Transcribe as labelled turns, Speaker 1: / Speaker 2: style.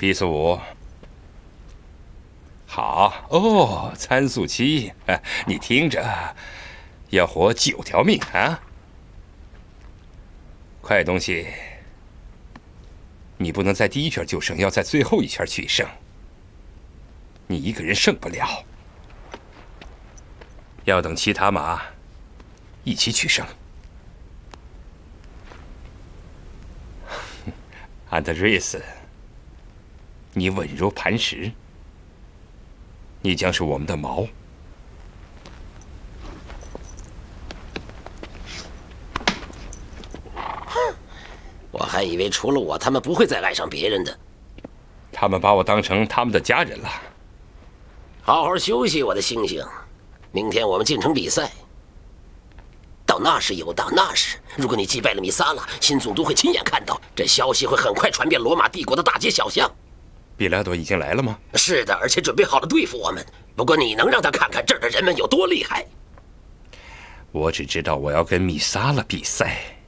Speaker 1: 比索五。好哦，参宿期，你听着，要活9条命啊！快东西，你不能在第一圈就胜，要在最后一圈取胜。你一个人胜不了，要等其他马一起取胜。安德瑞斯，你稳如磐石，你将是我们的锚。
Speaker 2: 我还以为除了我，他们不会再爱上别人的。
Speaker 1: 他们把我当成他们的家人了。
Speaker 2: 好好休息，我的星星。明天我们进城比赛。到那时，犹大，那时，如果你击败了米萨拉，新总督会亲眼看到，这消息会很快传遍罗马帝国的大街小巷。
Speaker 1: 比拉多已经来了吗？
Speaker 2: 是的，而且准备好了对付我们。不过你能让他看看这儿的人们有多厉害。
Speaker 1: 我只知道我要跟米萨拉比赛。